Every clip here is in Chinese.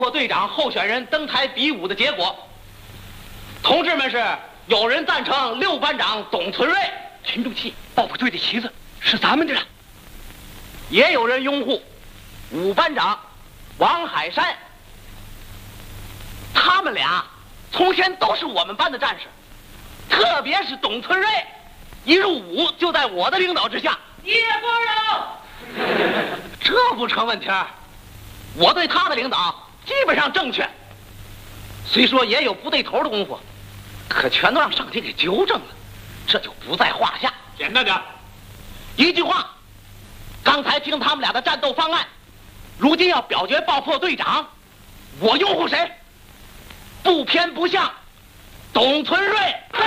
队长候选人登台比武的结果，同志们是有人赞成6班长董存瑞， 群众气，爆破队的旗子是咱们的了； 也有人拥护5班长王海山。他们俩从前都是我们班的战士，特别是董存瑞，一入伍就在我的领导之下。叶班长，这不成问题。我对他的领导基本上正确，虽说也有不对头的功夫，可全都让上级给纠正了，这就不在话下。 简单点， 一句话，刚才听他们俩的战斗方案，如今要表决爆破队长，我拥护谁？不偏不向，董存瑞。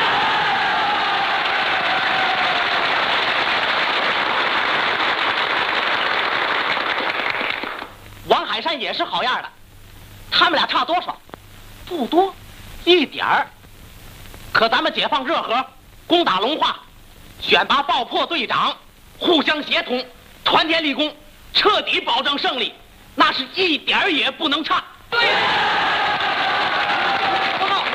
王海山也是好样的，他们俩差多少？不多，一点儿。可咱们解放热河，攻打龙化，选拔爆破队长，互相协同，团结立功，彻底保证胜利，那是一点儿也不能差。对。报告。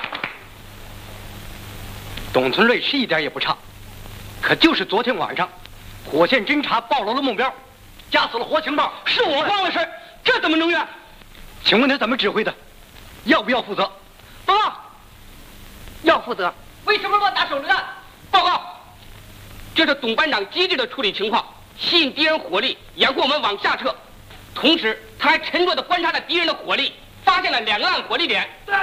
董存瑞是一点也不差，可就是昨天晚上，火线侦察暴露了目标，夹死了活情报，是我干的事，这怎么能怨？请问他怎么指挥的？要不要负责？ 报告。要负责。为什么乱打手榴弹？报告。这是董班长机智的处理情况，吸引敌人火力，掩护我们往下撤。同时，他还沉着地观察着敌人的火力，发现了2个暗火力点。对。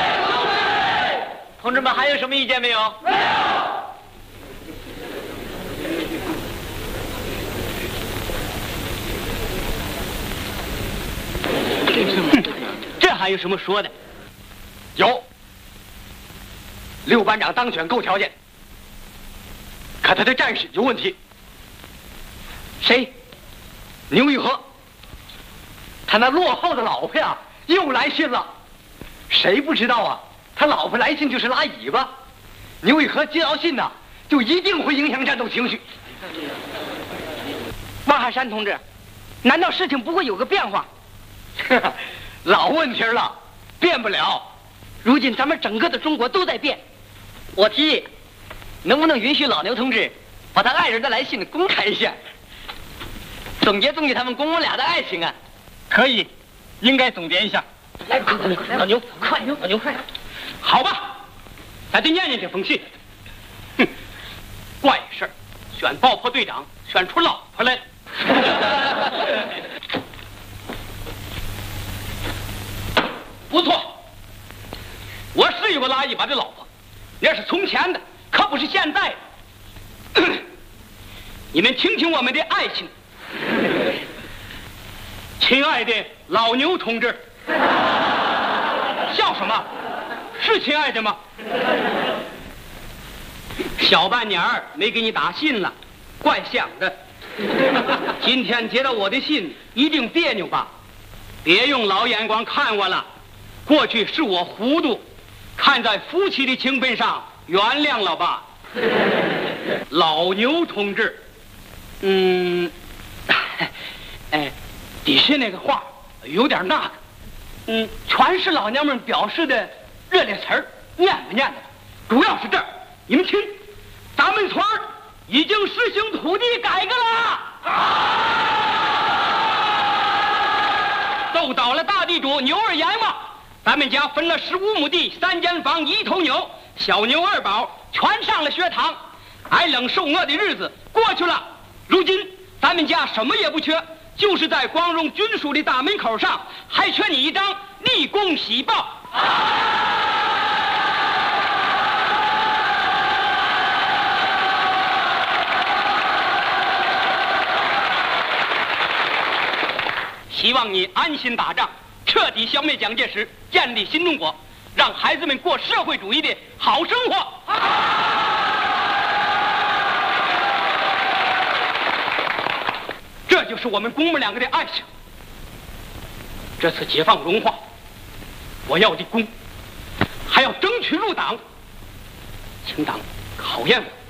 同志们还有什么意见没有？没有。 这还有什么说的？有，6班长当选够条件，可他的战士有问题。谁？牛玉和。他那落后的老婆呀，又来信了。谁不知道啊？他老婆来信就是拉尾巴。牛玉和接到信呐，就一定会影响战斗情绪。 王海山同志，难道事情不会有个变化？ 老问题了，变不了。 如今咱们整个的中国都在变。我提议，能不能允许老牛同志把他爱人的来信公开一下，总结他们公母俩的爱情啊？ 可以，应该总结一下。 来，老牛，快，老牛快。 好吧，咱就念念这封信。哼，怪事儿，选爆破队长选出老婆来了。不错，我是有个拉一把的老婆，那是从前的，可不是现在的。你们听听我们的爱情，亲爱的老牛同志，笑什么？是亲爱的吗？小半年儿没给你打信了，怪想的。今天接到我的信，一定别扭吧？别用老眼光看我了。过去是我糊涂，看在夫妻的情分上，原谅了吧。老牛同志，底下那个话有点那个，全是老娘们表示的热烈词儿，念吧念吧。主要是这儿，你们听，咱们村儿已经实行土地改革了。都到了大地主牛二阎王。咱们家分了15亩地，3间房，1头牛，小牛2宝全上了学堂，挨冷受饿的日子过去了。如今咱们家什么也不缺，就是在光荣军属的大门口上还缺你一张立功喜报。希望你安心打仗，彻底消灭蒋介石，建立新中国，让孩子们过社会主义的好生活。这就是我们公母2个的爱情。这次解放文化，我要立功，还要争取入党，请党考验我。